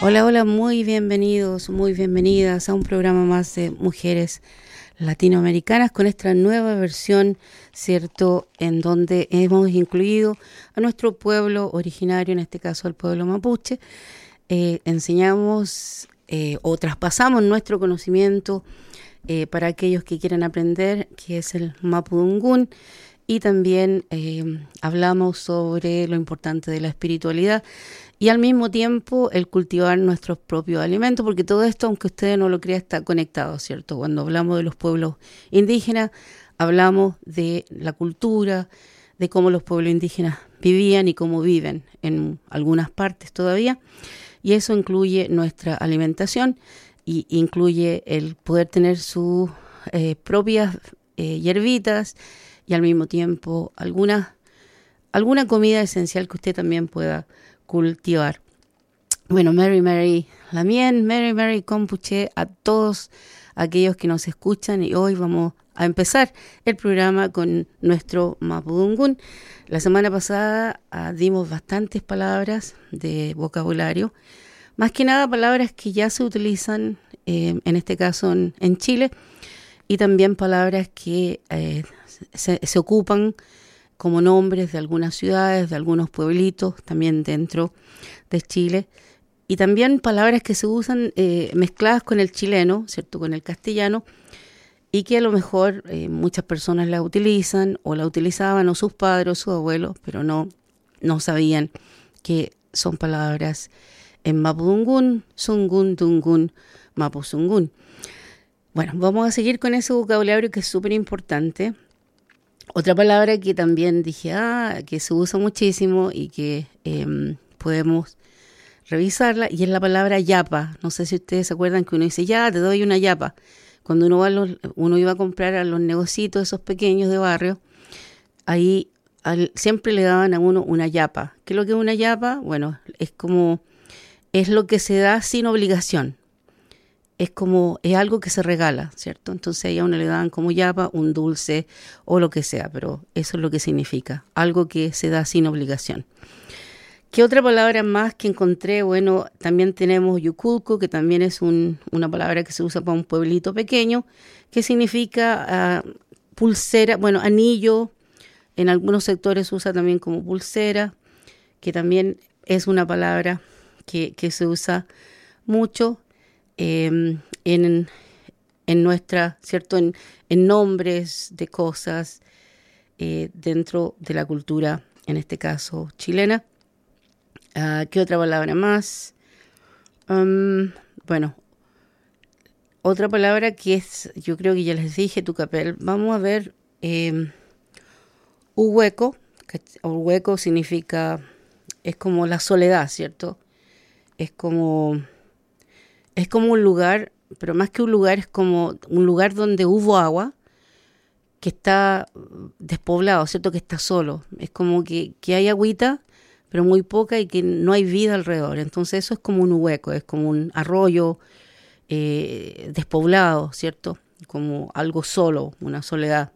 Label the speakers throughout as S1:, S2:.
S1: Hola, hola, muy bienvenidos, muy bienvenidas a un programa más de mujeres latinoamericanas con esta nueva versión, ¿cierto?, en donde hemos incluido a nuestro pueblo originario, en este caso al pueblo mapuche. Enseñamos o traspasamos nuestro conocimiento para aquellos que quieran aprender, que es el mapudungún, y también hablamos sobre lo importante de la espiritualidad y al mismo tiempo el cultivar nuestros propios alimentos, porque todo esto, aunque ustedes no lo crean, está conectado, ¿cierto? Cuando hablamos de los pueblos indígenas, hablamos de la cultura, de cómo los pueblos indígenas vivían y cómo viven en algunas partes todavía, y eso incluye nuestra alimentación y incluye el poder tener sus propias hierbitas y al mismo tiempo alguna comida esencial que usted también pueda cultivar. Bueno, Mary Lamien, Mary Compuche a todos aquellos que nos escuchan, y hoy vamos a empezar el programa con nuestro mapudungún. La semana pasada dimos bastantes palabras de vocabulario, más que nada palabras que ya se utilizan en este caso en Chile, y también palabras que se ocupan como nombres de algunas ciudades, de algunos pueblitos, también dentro de Chile, y también palabras que se usan mezcladas con el chileno, ¿cierto?, con el castellano, y que a lo mejor muchas personas la utilizan, o la utilizaban, o sus padres, o sus abuelos, pero no sabían que son palabras en mapudungún, sungun, tungun, mapuzungún. Bueno, vamos a seguir con ese vocabulario que es súper importante. Otra palabra que también dije, que se usa muchísimo y que podemos revisarla, y es la palabra yapa. No sé si ustedes se acuerdan que uno dice, ya, te doy una yapa. Cuando uno iba a comprar a los negocios esos pequeños de barrio, ahí siempre le daban a uno una yapa. ¿Qué es lo que es una yapa? Bueno, es lo que se da sin obligación. Es algo que se regala, ¿cierto? Entonces ahí a uno le daban como yapa, un dulce o lo que sea, pero eso es lo que significa, algo que se da sin obligación. ¿Qué otra palabra más que encontré? Bueno, también tenemos yuculco, que también es una palabra que se usa para un pueblito pequeño, que significa pulsera, bueno, anillo, en algunos sectores se usa también como pulsera, que también es una palabra que se usa mucho en nuestra, ¿cierto?, en nombres de cosas dentro de la cultura, en este caso chilena. ¿Qué otra palabra más? Bueno, otra palabra que es, yo creo que ya les dije, tucapel. Vamos a ver, uhueco. Uhueco significa, es como la soledad, ¿cierto? Es como un lugar, pero más que un lugar, es como un lugar donde hubo agua, que está despoblado, ¿cierto?, que está solo. Es como que hay agüita, pero muy poca, y que no hay vida alrededor. Entonces eso es como un hueco, es como un arroyo despoblado, ¿cierto? Como algo solo, una soledad.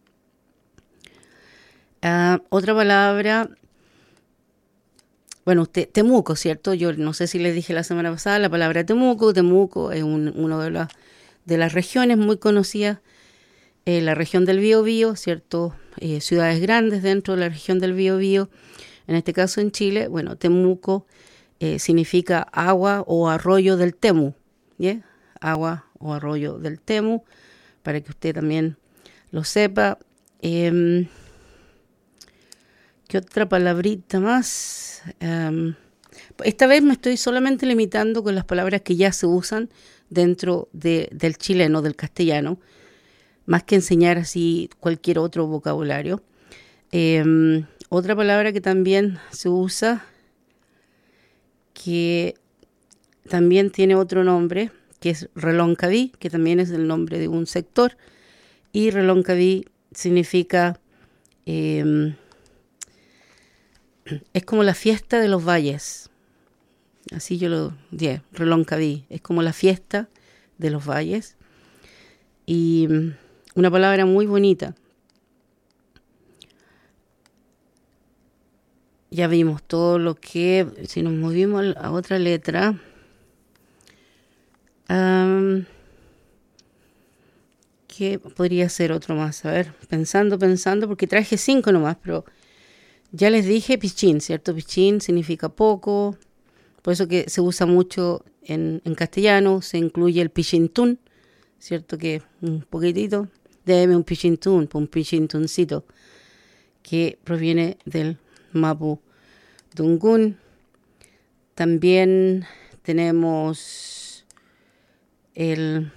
S1: Otra palabra, bueno, Temuco, ¿cierto? Yo no sé si les dije la semana pasada la palabra Temuco. Temuco es una de las regiones muy conocidas, la región del Biobío, ¿cierto? Ciudades grandes dentro de la región del Biobío. En este caso en Chile, bueno, Temuco significa agua o arroyo del Temu, ¿yeah? Agua o arroyo del Temu, para que usted también lo sepa. ¿Qué otra palabrita más? Esta vez me estoy solamente limitando con las palabras que ya se usan dentro del chileno, del castellano, más que enseñar así cualquier otro vocabulario. Otra palabra que también se usa, que también tiene otro nombre, que es reloncaví, que también es el nombre de un sector, y reloncaví significa, es como la fiesta de los valles, así yo lo dije, reloncaví, es como la fiesta de los valles, y una palabra muy bonita. Ya vimos todo lo que, si nos movimos a otra letra, Am, ¿Qué podría ser otro más? A ver, pensando, porque traje 5 nomás, pero ya les dije pichín, ¿cierto? Pichín significa poco, por eso que se usa mucho en castellano, se incluye el pichintún, ¿cierto? Que un poquitito, deme un pichintún, un pichintuncito, que proviene del mapu dungun. También tenemos el...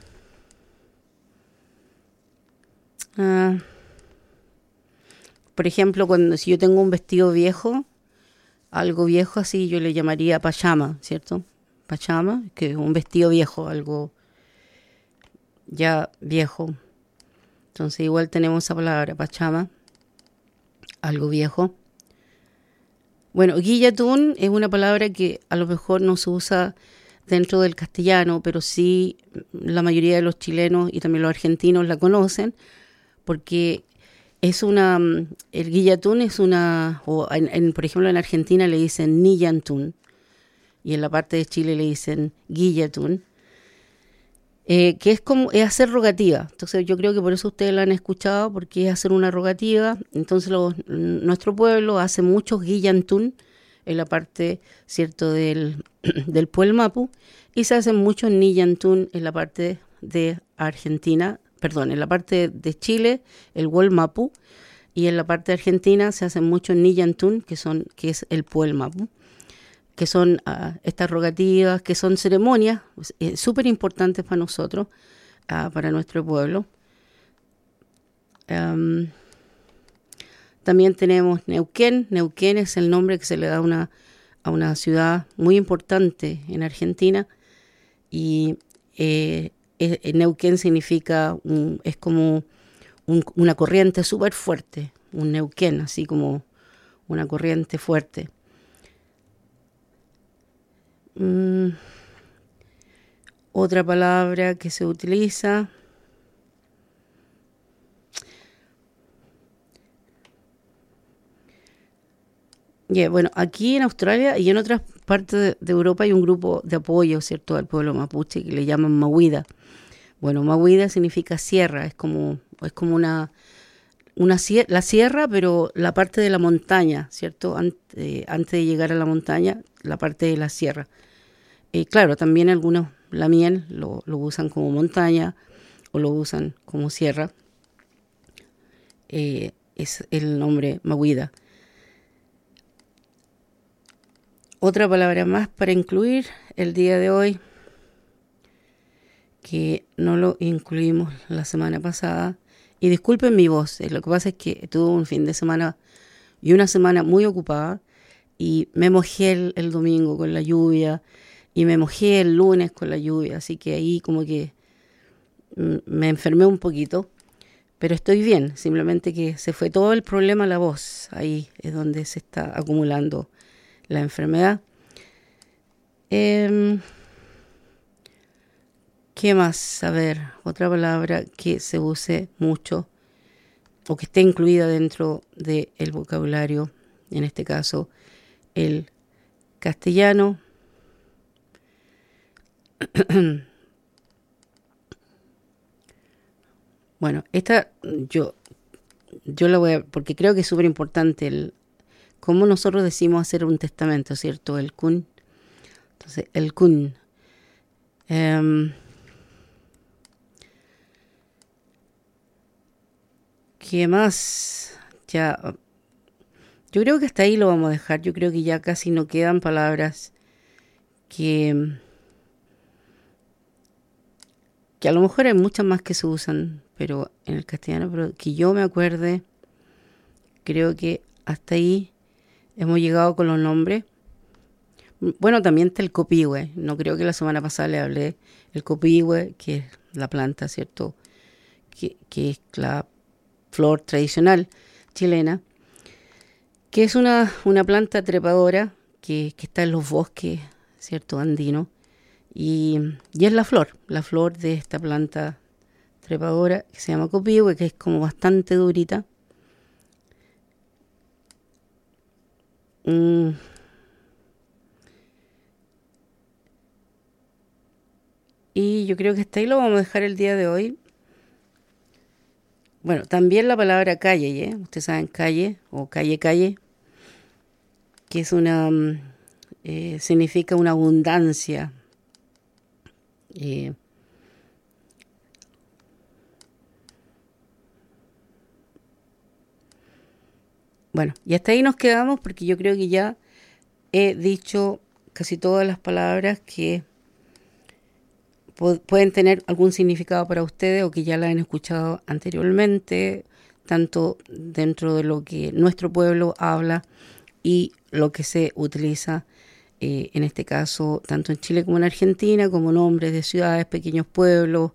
S1: por ejemplo, si yo tengo un vestido viejo, algo viejo así, yo le llamaría pachama, ¿cierto? Pachama, que es un vestido viejo, algo ya viejo. Entonces igual tenemos esa palabra, pachama, algo viejo. Bueno, guillatún es una palabra que a lo mejor no se usa dentro del castellano, pero sí la mayoría de los chilenos y también los argentinos la conocen, porque es el guillatún es por ejemplo en Argentina le dicen nillantún, y en la parte de Chile le dicen guillatún, que es hacer rogativa. Entonces yo creo que por eso ustedes la han escuchado, porque es hacer una rogativa. Entonces nuestro pueblo hace muchos guillantún en la parte, cierto, del Pueblo Mapu, y se hacen muchos nillantún en la parte de Argentina, perdón, en la parte de Chile, el Pueblo Mapu, y en la parte de Argentina se hacen muchos nillantún, que es el Pueblo Mapu, que son estas rogativas, que son ceremonias súper importantes para nosotros, para nuestro pueblo. También tenemos Neuquén. Neuquén es el nombre que se le da a una ciudad muy importante en Argentina, y Neuquén significa, es como una corriente súper fuerte, un Neuquén, así como una corriente fuerte. Otra palabra que se utiliza. Bueno, aquí en Australia y en otras partes de Europa hay un grupo de apoyo, ¿cierto?, al pueblo mapuche, que le llaman Mahuida. Bueno, Mahuida significa sierra, es como la sierra, pero la parte de la montaña, ¿cierto? Antes de llegar a la montaña, la parte de la sierra. Claro, también algunos lamien lo usan como montaña o lo usan como sierra. Es el nombre Mahuida. Otra palabra más para incluir el día de hoy, que no lo incluimos la semana pasada. Y disculpen mi voz, lo que pasa es que tuve un fin de semana y una semana muy ocupada, y me mojé el domingo con la lluvia y me mojé el lunes con la lluvia, así que ahí como que me enfermé un poquito, pero estoy bien, simplemente que se fue todo el problema a la voz, ahí es donde se está acumulando la enfermedad. ¿Qué más? A ver, otra palabra que se use mucho o que esté incluida dentro del vocabulario, en este caso el castellano. Bueno, esta yo la voy a, porque creo que es súper importante cómo nosotros decimos hacer un testamento, ¿cierto? El kun. Entonces, el kun. ¿Qué más? Ya, yo creo que hasta ahí lo vamos a dejar. Yo creo que ya casi no quedan palabras que a lo mejor hay muchas más que se usan, pero en el castellano, pero que yo me acuerde, creo que hasta ahí hemos llegado con los nombres. Bueno, también está el copihue. No creo que la semana pasada le hablé. El copihue, que es la planta, ¿cierto? Que es la flor tradicional chilena, que es una planta trepadora que está en los bosques, ¿cierto?, andinos. Y es la flor de esta planta trepadora que se llama copihue, que es como bastante durita. Y yo creo que hasta ahí lo vamos a dejar el día de hoy. Bueno, también la palabra calle, ¿eh? Ustedes saben calle o calle, que es significa una abundancia. Bueno, y hasta ahí nos quedamos porque yo creo que ya he dicho casi todas las palabras que pueden tener algún significado para ustedes o que ya la han escuchado anteriormente, tanto dentro de lo que nuestro pueblo habla y lo que se utiliza en este caso tanto en Chile como en Argentina, como nombres de ciudades, pequeños pueblos.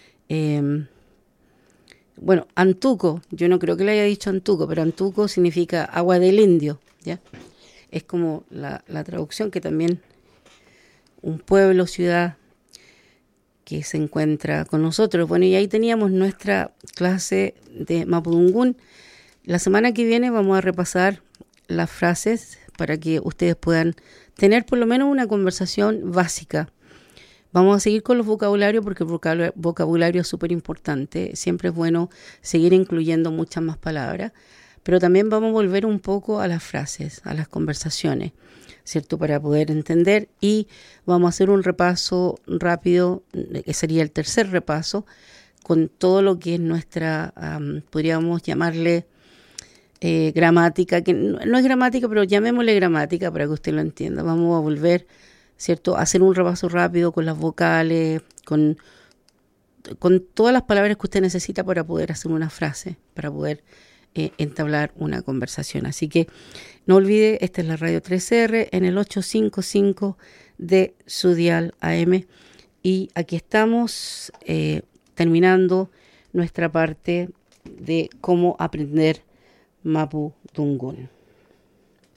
S1: Bueno, Antuco, yo no creo que le haya dicho Antuco, pero Antuco significa agua del indio, ¿ya? Es como la traducción, que también un pueblo, ciudad que se encuentra con nosotros. Bueno, y ahí teníamos nuestra clase de Mapudungún. La semana que viene vamos a repasar las frases para que ustedes puedan tener por lo menos una conversación básica. Vamos a seguir con los vocabularios porque el vocabulario es súper importante. Siempre es bueno seguir incluyendo muchas más palabras, pero también vamos a volver un poco a las frases, a las conversaciones, ¿cierto? Para poder entender, y vamos a hacer un repaso rápido, que sería el tercer repaso, con todo lo que es nuestra, podríamos llamarle gramática, que no es gramática, pero llamémosle gramática para que usted lo entienda. Vamos a volver, ¿cierto?, a hacer un repaso rápido con las vocales, con todas las palabras que usted necesita para poder hacer una frase, para poder entablar una conversación. Así que no olvide, esta es la Radio 3R en el 855 de su dial AM, y aquí estamos terminando nuestra parte de cómo aprender Mapudungún.